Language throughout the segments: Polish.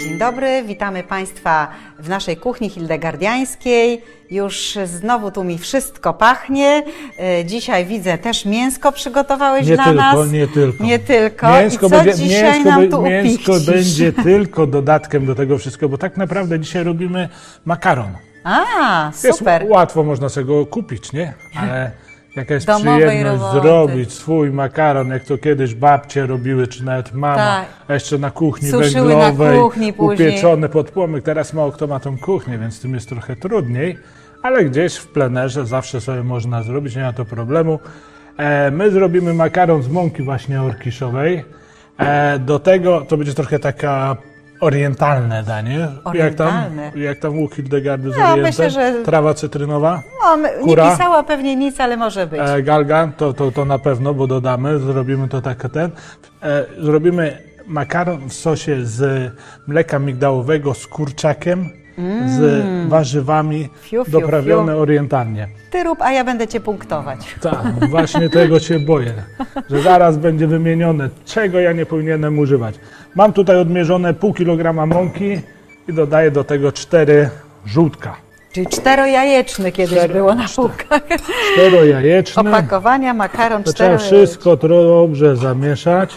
Dzień dobry, witamy Państwa w naszej kuchni hildegardiańskiej. Już znowu tu mi wszystko pachnie. Dzisiaj widzę też mięsko przygotowałeś dla nas. Nie tylko. Mięsko I co dzisiaj nam tu upichcisz? Mięsko będzie tylko dodatkiem do tego wszystkiego, bo tak naprawdę dzisiaj robimy makaron. A, super. Jest łatwo można sobie go kupić, nie? Ale jaka jest Domowej przyjemność roboty. zrobić swój makaron, jak to kiedyś babcie robiły, czy nawet mama, Tak. a jeszcze na kuchni Suszyły węglowej, na kuchni później. upieczone pod płomyk. Teraz mało kto ma tą kuchnię, więc z tym jest trochę trudniej, ale gdzieś w plenerze zawsze sobie można zrobić, nie ma to problemu. My zrobimy makaron z mąki właśnie orkiszowej. Do tego to będzie trochę taka orientalne danie. Orientalne. Jak tam u Hildegardy z Ja Orientem? myślę, że... Trawa cytrynowa? No, nie Kura? pisała pewnie nic, ale może być. Galgan, to na pewno, bo dodamy, zrobimy to tak zrobimy makaron w sosie z mleka migdałowego z kurczakiem, z warzywami, Fiu, fiu, doprawione fiu. orientalnie. Ty rób, a ja będę Cię punktować. Tak, właśnie tego się boję, że zaraz będzie wymienione, czego ja nie powinienem używać. Mam tutaj odmierzone pół kilograma mąki i dodaję do tego 4 żółtka. Czyli 4-jajeczny kiedyś było na półkach. 4 jajeczne. Opakowania, makaron To trzeba 4. wszystko dobrze zamieszać,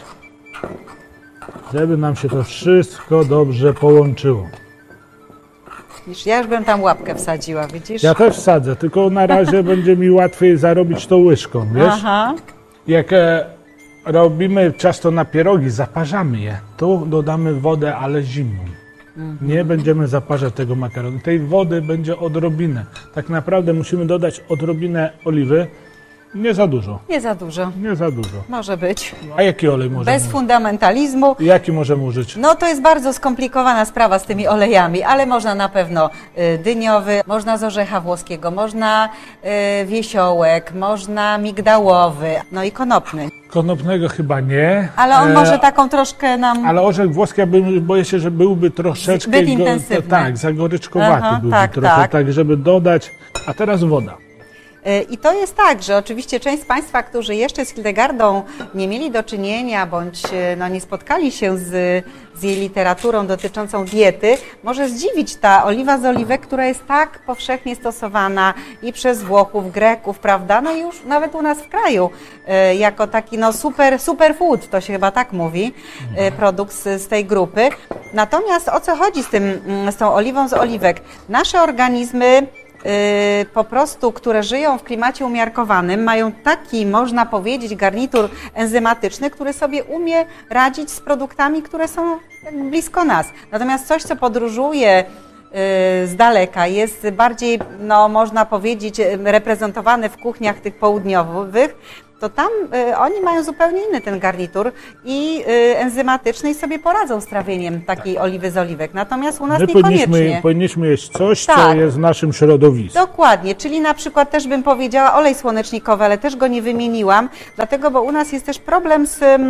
żeby nam się to wszystko dobrze połączyło. Ja już bym tam łapkę wsadziła, widzisz? Ja też wsadzę, tylko na razie będzie mi łatwiej zarobić to łyżką, wiesz? Aha. Jak robimy ciasto na pierogi, zaparzamy je, to dodamy wodę, ale zimną. Nie będziemy zaparzać tego makaronu. Tej wody będzie odrobinę. Tak naprawdę musimy dodać odrobinę oliwy. Nie za dużo. Nie za dużo. Nie za dużo. Może być. A jaki olej możemy Bez fundamentalizmu. Jaki możemy użyć? No to jest bardzo skomplikowana sprawa z tymi olejami, ale można na pewno dyniowy, można z orzecha włoskiego, można wiesiołek, można migdałowy, no i konopny. Konopnego chyba nie. Ale on może taką troszkę nam... Ale orzech włoski, ja boję się, że byłby troszeczkę... Zbyt intensywny. Tak, zagoryczkowaty Aha, byłby tak, trochę, tak. tak, żeby dodać. A teraz woda. I to jest tak, że oczywiście część z Państwa, którzy jeszcze z Hildegardą nie mieli do czynienia, bądź no, nie spotkali się z jej literaturą dotyczącą diety, może zdziwić ta oliwa z oliwek, która jest tak powszechnie stosowana i przez Włochów, Greków, prawda, no i już nawet u nas w kraju, jako taki no, superfood, to się chyba tak mówi, produkt z tej grupy. Natomiast o co chodzi z tą oliwą z oliwek? Nasze organizmy po prostu, które żyją w klimacie umiarkowanym, mają taki, można powiedzieć, garnitur enzymatyczny, który sobie umie radzić z produktami, które są blisko nas. Natomiast coś, co podróżuje z daleka, jest bardziej, no, można powiedzieć, reprezentowane w kuchniach tych południowych, to tam oni mają zupełnie inny ten garnitur i enzymatyczny i sobie poradzą z trawieniem takiej oliwy z oliwek. Natomiast u nas My niekoniecznie. powinniśmy jeść coś, co Tak. jest w naszym środowisku. Dokładnie, czyli na przykład też bym powiedziała olej słonecznikowy, ale też go nie wymieniłam, dlatego, bo u nas jest też problem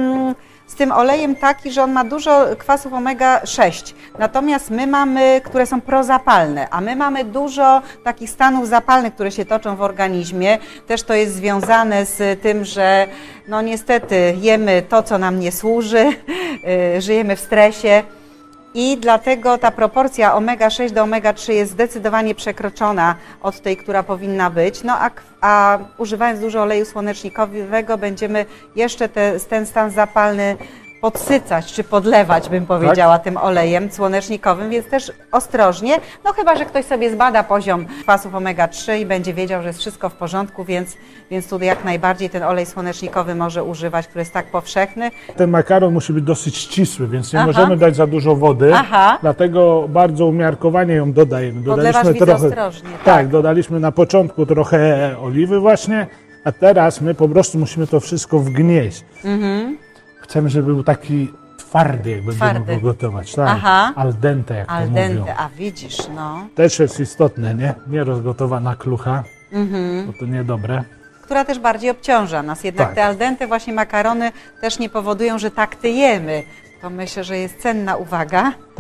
z tym olejem taki, że on ma dużo kwasów omega-6, natomiast my mamy, które są prozapalne, a my mamy dużo takich stanów zapalnych, które się toczą w organizmie. Też to jest związane z tym, że no niestety jemy to, co nam nie służy, żyjemy w stresie. I dlatego ta proporcja omega-6 do omega-3 jest zdecydowanie przekroczona od tej, która powinna być. No a używając dużo oleju słonecznikowego będziemy jeszcze ten stan zapalny podsycać czy podlewać, bym powiedziała, tym olejem słonecznikowym, więc też ostrożnie, no chyba, że ktoś sobie zbada poziom kwasów omega-3 i będzie wiedział, że jest wszystko w porządku, więc tu jak najbardziej ten olej słonecznikowy może używać, który jest tak powszechny. Ten makaron musi być dosyć ścisły, więc nie możemy dać za dużo wody, dlatego bardzo umiarkowanie ją dodajemy. Podlewasz, widzę, ostrożnie. Tak, dodaliśmy na początku trochę oliwy właśnie, a teraz my po prostu musimy to wszystko wgnieść. Chcemy, żeby był taki twardy, jak będziemy go gotować. Tak? Al dente, jak to mówią. A widzisz, no. Też jest istotne, nie? Nie rozgotowana klucha, bo to niedobre. Która też bardziej obciąża nas. Jednak te al dente właśnie makarony też nie powodują, że tak tyjemy. To myślę, że jest cenna uwaga. Tak?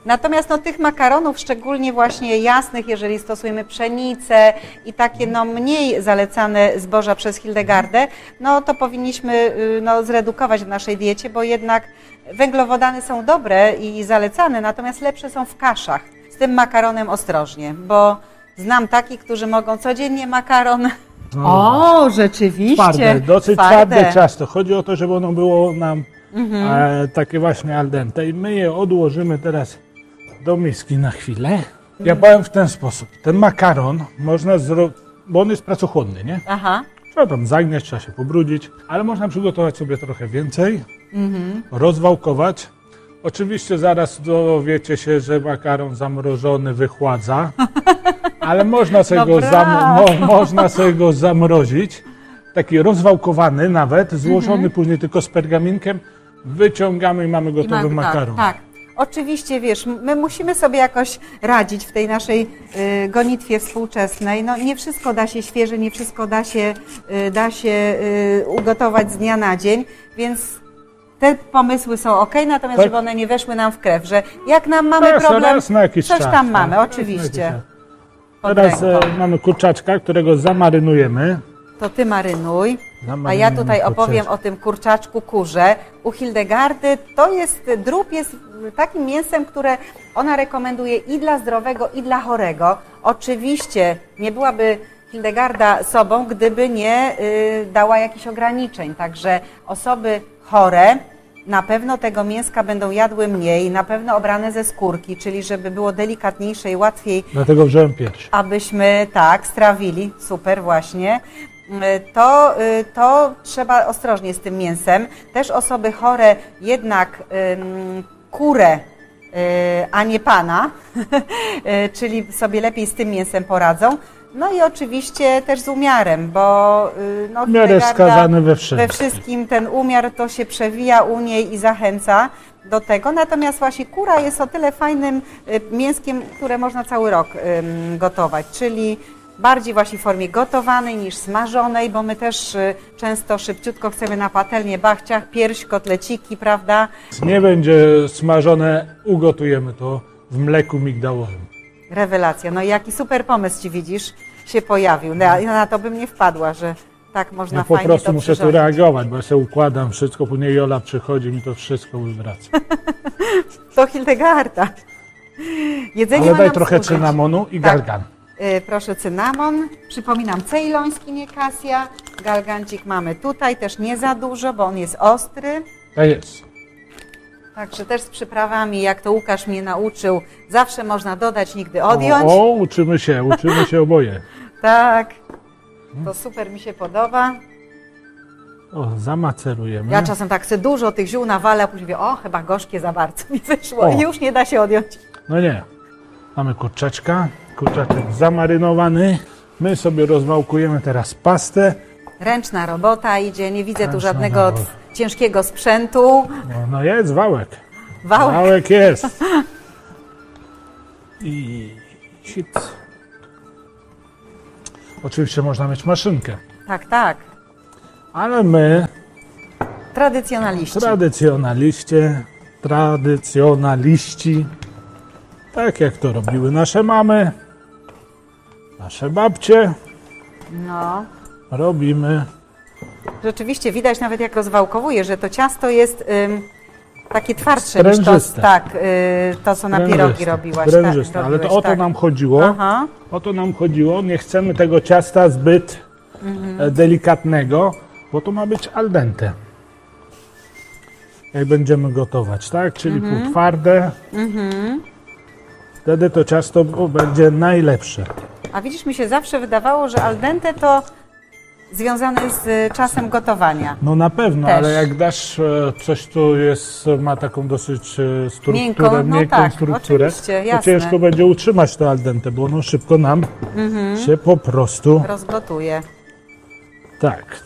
Natomiast no, tych makaronów, szczególnie właśnie jasnych, jeżeli stosujemy pszenicę i takie no, mniej zalecane zboża przez Hildegardę, no to powinniśmy no, zredukować w naszej diecie, bo jednak węglowodany są dobre i zalecane, natomiast lepsze są w kaszach. Z tym makaronem ostrożnie, bo znam takich, którzy mogą codziennie makaron. No, rzeczywiście. twarde, dosyć twarde ciasto. Chodzi o to, żeby ono było nam takie właśnie al dente. I my je odłożymy teraz do miski na chwilę. Ja powiem w ten sposób. Ten makaron można zrobić, bo on jest pracochłonny, nie? Aha. Trzeba tam zagnieść, trzeba się pobrudzić, ale można przygotować sobie trochę więcej, rozwałkować. Oczywiście zaraz dowiecie się, że makaron zamrożony wychładza, ale można sobie, można sobie go zamrozić. Taki rozwałkowany nawet, złożony później tylko z pergaminkiem, wyciągamy i mamy gotowy makaron. Tak. Oczywiście, wiesz, my musimy sobie jakoś radzić w tej naszej gonitwie współczesnej. No, nie wszystko da się świeże, nie wszystko da się ugotować z dnia na dzień, więc te pomysły są ok, natomiast żeby one nie weszły nam w krew, że jak nam mamy problem, coś tam mamy, oczywiście. Teraz mamy kurczaczka, którego zamarynujemy. To ty marynuj, a ja tutaj opowiem o tym kurczaczku kurze. U Hildegardy drób jest takim mięsem, które ona rekomenduje i dla zdrowego, i dla chorego. Oczywiście nie byłaby Hildegarda sobą, gdyby nie dała jakichś ograniczeń, także osoby chore na pewno tego mięska będą jadły mniej, na pewno obrane ze skórki, czyli żeby było delikatniejsze i łatwiej. Dlatego wziąłem pierś. Abyśmy strawili, super właśnie. To trzeba ostrożnie z tym mięsem. Też osoby chore jednak kurę, a nie pana, czyli sobie lepiej z tym mięsem poradzą. No i oczywiście też z umiarem, bo no, umiar jest skazany we wszystkim ten umiar to się przewija u niej i zachęca do tego. Natomiast właśnie kura jest o tyle fajnym mięskiem, które można cały rok gotować, czyli bardziej właśnie w formie gotowanej niż smażonej, bo my też często szybciutko chcemy na patelnię, bachciach, pierś, kotleciki, prawda? Nie będzie smażone, ugotujemy to w mleku migdałowym. Rewelacja. No i jaki super pomysł ci widzisz się pojawił. Ja na to bym nie wpadła, że tak można fajnie to po prostu muszę tu przyrządzić. reagować, bo ja sobie układam wszystko, później Jola przychodzi mi to wszystko wywraca. To Hildegarda. Jedzenie Ale ma daj nam trochę służyć. cynamonu i galgan. Proszę, cynamon. Przypominam, cejloński, nie Kasia. Galgancik mamy tutaj, też nie za dużo, bo on jest ostry. Tak jest. Także też z przyprawami, jak to Łukasz mnie nauczył, zawsze można dodać, nigdy odjąć. Uczymy się oboje. Tak, to super mi się podoba. Zamacerujemy. Ja czasem tak sobie dużo tych ziół nawalę, a później mówię, chyba gorzkie za bardzo mi wyszło i już nie da się odjąć. No nie. Mamy kurczaczek zamarynowany. My sobie rozwałkujemy teraz pastę. Ręczna robota idzie, nie widzę tu żadnego ciężkiego sprzętu. No jest wałek. Wałek jest. I hit. Oczywiście można mieć maszynkę. Tak. Ale my, tradycjonaliści, tak jak to robiły nasze mamy, nasze babcie, No. robimy. Rzeczywiście widać nawet jak rozwałkowuje, że to ciasto jest takie twardsze Sprężyste. niż to co na pierogi robiłaś. Sprężyste, ale to o to nam chodziło. Aha. O to nam chodziło. Nie chcemy tego ciasta zbyt delikatnego, bo to ma być al dente. Jak będziemy gotować, tak? Czyli półtwarde. Wtedy to ciasto będzie najlepsze. A widzisz, mi się zawsze wydawało, że al dente to związane z czasem gotowania. No na pewno, Też. ale jak dasz coś, co ma taką dosyć strukturę, Miękką, miękką strukturę, oczywiście, to jasne. ciężko będzie utrzymać to al dente, bo ono szybko nam się po prostu... Rozgotuje. Tak.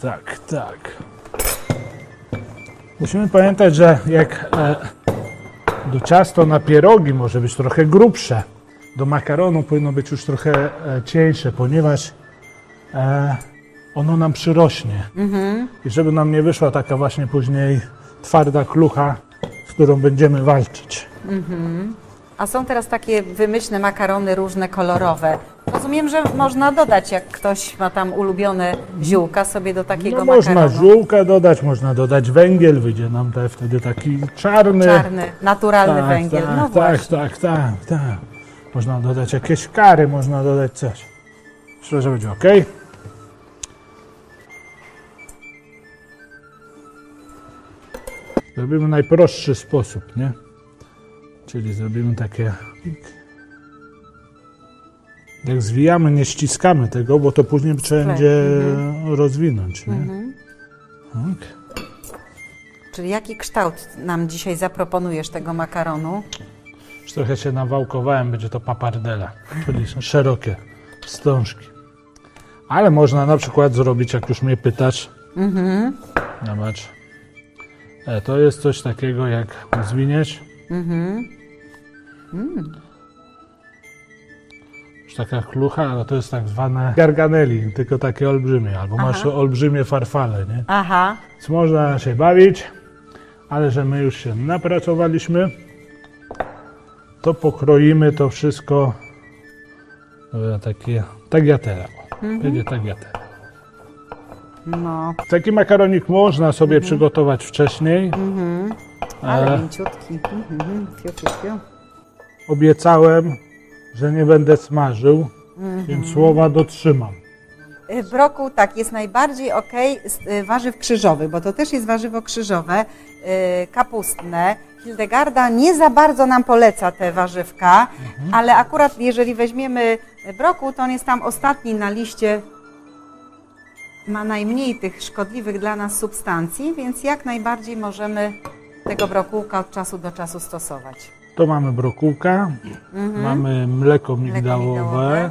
Musimy pamiętać, że jak do ciasto na pierogi może być trochę grubsze, do makaronu powinno być już trochę cieńsze, ponieważ ono nam przyrośnie. I żeby nam nie wyszła taka właśnie później twarda klucha, z którą będziemy walczyć. A są teraz takie wymyślne makarony różne, kolorowe. Rozumiem, że można dodać, jak ktoś ma tam ulubione ziółka sobie do takiego Można makaronu. ziółka dodać, można dodać węgiel, wyjdzie nam wtedy taki czarny. Czarny, naturalny węgiel. No właśnie. Tak. Można dodać jakieś kary, można dodać coś. Myślę, że będzie ok. Zrobimy najprostszy sposób, nie? Czyli zrobimy takie... Jak zwijamy, nie ściskamy tego, bo to później trzeba będzie rozwinąć, nie? Tak. Czyli jaki kształt nam dzisiaj zaproponujesz tego makaronu? Już trochę się nawałkowałem, będzie to papardella, czyli są szerokie wstążki. Ale można na przykład zrobić, jak już mnie pytasz, zobacz, to jest coś takiego jak zwiniesz. Już taka klucha, ale to jest tak zwane garganeli, tylko takie olbrzymie, albo masz olbrzymie farfale, nie? Aha. Więc można się bawić, ale że my już się napracowaliśmy, to pokroimy to wszystko takie tagliatelle. Będzie tagliatelle. No, Taki makaronik można sobie przygotować wcześniej. ale mięciutki. Fiu, fiu, fiu. Obiecałem, że nie będę smażył, więc słowa dotrzymam. W roku tak jest najbardziej z warzyw krzyżowych, bo to też jest warzywo krzyżowe, kapustne. Hildegarda nie za bardzo nam poleca te warzywka, ale akurat jeżeli weźmiemy brokuł, to on jest tam ostatni na liście, ma najmniej tych szkodliwych dla nas substancji, więc jak najbardziej możemy tego brokułka od czasu do czasu stosować. To mamy brokułka, mamy mleko migdałowe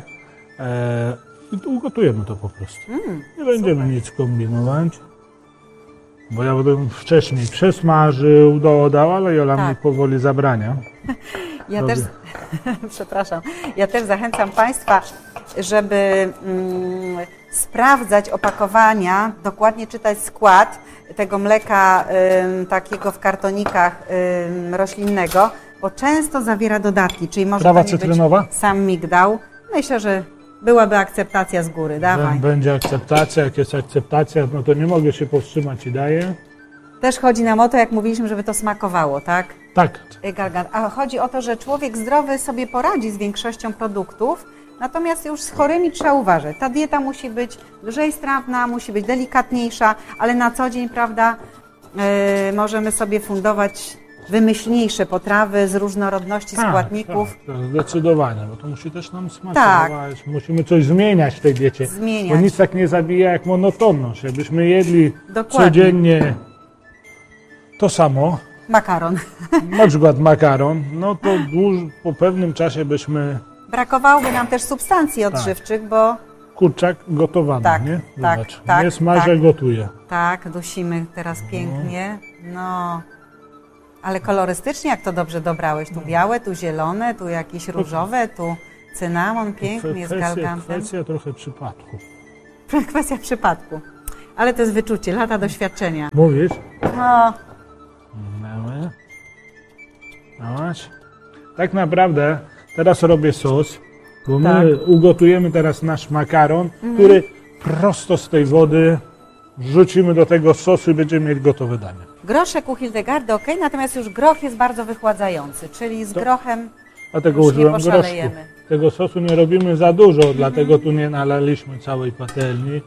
i tu ugotujemy to po prostu. Nie będziemy nic kombinować, bo ja bym wcześniej przesmażył, dodał, ale Jola mi powoli zabrania. Ja też, przepraszam, ja też zachęcam Państwa, żeby sprawdzać opakowania, dokładnie czytać skład tego mleka takiego w kartonikach roślinnego, bo często zawiera dodatki, czyli może Trawa to nie cytrynowa? być sam migdał. Myślę, że byłaby akceptacja z góry. Dawaj. Będzie akceptacja, jak jest akceptacja, no to nie mogę się powstrzymać i daję. Też chodzi nam o to, jak mówiliśmy, żeby to smakowało, tak? Tak. A chodzi o to, że człowiek zdrowy sobie poradzi z większością produktów, natomiast już z chorymi trzeba uważać. Ta dieta musi być lżej strawna, musi być delikatniejsza, ale na co dzień, prawda, możemy sobie fundować wymyślniejsze potrawy z różnorodności składników. Tak, zdecydowanie, bo to musi też nam smakować. Musimy coś zmieniać w tej diecie. Bo nic tak nie zabija jak monotonność. Jakbyśmy jedli codziennie to samo, makaron. Na przykład makaron, no to po pewnym czasie byśmy... Brakowałoby nam też substancji odżywczych, bo... Kurczak gotowany, nie? Zobacz, nie smażę, gotuję. Tak, dusimy teraz pięknie. No, ale kolorystycznie jak to dobrze dobrałeś. Tu białe, tu zielone, tu jakieś różowe, tu cynamon pięknie z galgantem. Kwestia trochę przypadku. Kwestia przypadku. Ale to jest wyczucie, lata doświadczenia. Mówisz? No. Zobacz. Tak naprawdę teraz robię sos, bo my ugotujemy teraz nasz makaron, który prosto z tej wody wrzucimy do tego sosu i będziemy mieli gotowe danie. Groszek u Hildegardy ok, natomiast już groch jest bardzo wychładzający, czyli z grochem dlatego już nie użyłem poszalejemy. groszku. Tego sosu nie robimy za dużo, dlatego tu nie nalaliśmy całej patelni.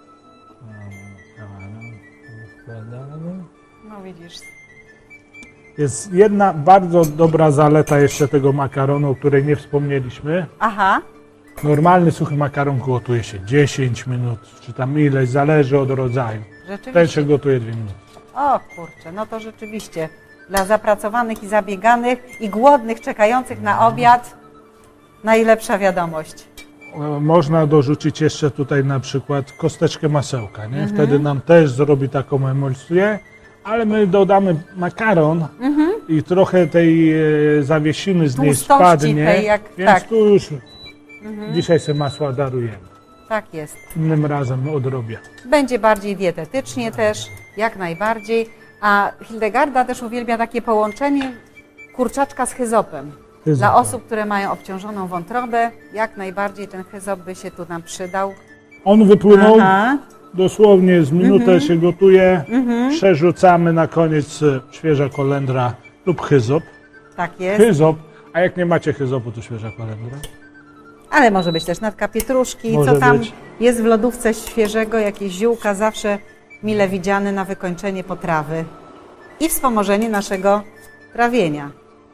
No widzisz. Jest jedna bardzo dobra zaleta jeszcze tego makaronu, o której nie wspomnieliśmy. Aha. Normalny suchy makaron gotuje się 10 minut, czy tam ileś, zależy od rodzaju. Rzeczywiście. Ten się gotuje 2 minuty. O kurczę, no to rzeczywiście dla zapracowanych i zabieganych i głodnych, czekających na obiad najlepsza wiadomość. Można dorzucić jeszcze tutaj na przykład kosteczkę masełka, nie? Wtedy nam też zrobi taką emulsję, ale my dodamy makaron i trochę tej zawiesiny z niej spadnie, tej, więc tu już dzisiaj sobie masła darujemy. Tak jest. Innym razem odrobię. Będzie bardziej dietetycznie też, jak najbardziej. A Hildegarda też uwielbia takie połączenie kurczaczka z hyzopem. Dla osób, które mają obciążoną wątrobę, jak najbardziej ten hyzop by się tu nam przydał. On wypłynął, Aha. dosłownie z minutę się gotuje, przerzucamy na koniec świeża kolendra lub hyzop. Tak jest. Hyzop, a jak nie macie hyzopu, to świeża kolendra. Ale może być też natka pietruszki, Może co tam być. jest w lodówce świeżego, jakieś ziółka, zawsze mile widziane na wykończenie potrawy i wspomożenie naszego trawienia.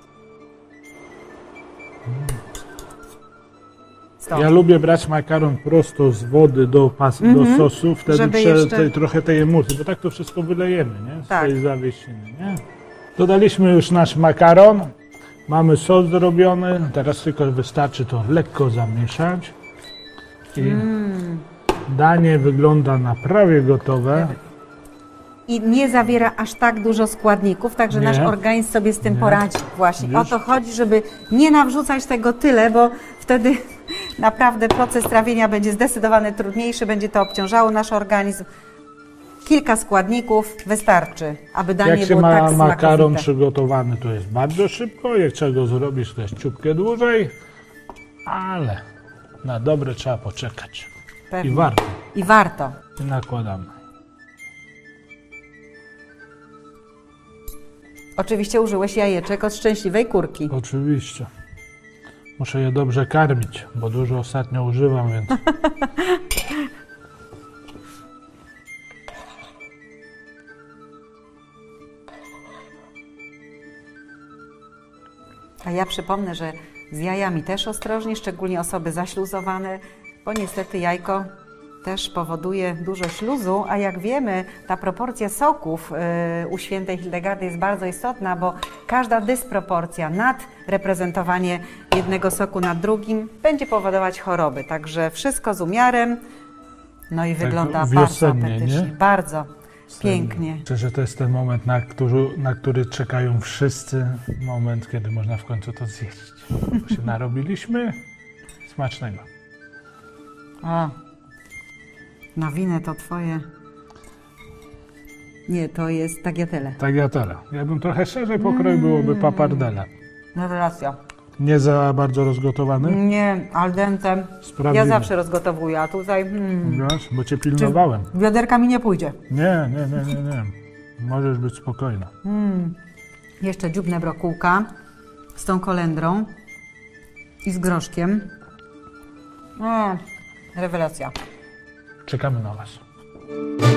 Stąd. Ja lubię brać makaron prosto z wody do sosu, wtedy Żeby jeszcze- trochę tej emulsji, bo tak to wszystko wylejemy, nie? Z Tak. tej zawiesiny, nie? Dodaliśmy już nasz makaron, mamy sos zrobiony, teraz tylko wystarczy to lekko zamieszać i danie wygląda na prawie gotowe. I nie zawiera aż tak dużo składników, także Nie. nasz organizm sobie z tym Nie. poradzi. Właśnie o Widzisz? to chodzi, żeby nie nawrzucać tego tyle, bo wtedy naprawdę proces trawienia będzie zdecydowanie trudniejszy, będzie to obciążało nasz organizm. Kilka składników wystarczy, aby danie Jak się było tak ma makaron smakowite. przygotowany, to jest bardzo szybko, jak trzeba go zrobić, to jest ciupkę dłużej, ale na dobre trzeba poczekać. Pewnie. I warto. I warto. I nakładamy. Oczywiście użyłeś jajeczek od szczęśliwej kurki. Oczywiście. Muszę je dobrze karmić, bo dużo ostatnio używam, więc A ja przypomnę, że z jajami też ostrożnie, szczególnie osoby zaśluzowane, bo niestety jajko też powoduje dużo śluzu, a jak wiemy, ta proporcja soków u świętej Hildegardy jest bardzo istotna, bo każda dysproporcja, nadreprezentowanie jednego soku nad drugim będzie powodować choroby. Także wszystko z umiarem, no i wygląda bardzo wiosennie, apetycznie, nie? bardzo pięknie. myślę, że to jest ten moment, na który czekają wszyscy. Moment, kiedy można w końcu to zjeść. Bo się narobiliśmy. Smacznego. O, nawinę to twoje. Nie, to jest tagliatelle. Tagliatelle. Jakbym trochę szerzej pokroił, byłoby papardelle. Rewelacja. Nie za bardzo rozgotowany? Nie, al dente. Sprawdzimy. Ja zawsze rozgotowuję, a tutaj Wiesz, bo cię pilnowałem. wiaderka mi nie pójdzie. Nie. Możesz być spokojna. Jeszcze dziubnę brokułka z tą kolendrą i z groszkiem. Rewelacja. Czekamy na was.